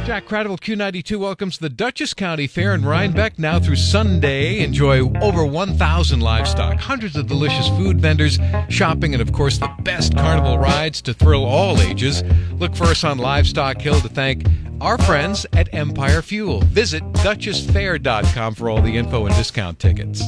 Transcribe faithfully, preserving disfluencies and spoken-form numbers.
Jack Cradle, Q ninety-two, welcomes the Dutchess County Fair in Rhinebeck now through Sunday. Enjoy over one thousand livestock, hundreds of delicious food vendors, shopping, and of course the best carnival rides to thrill all ages. Look for us on Livestock Hill to thank our friends at Empire Fuel. Visit Duchess Fair dot com for all the info and discount tickets.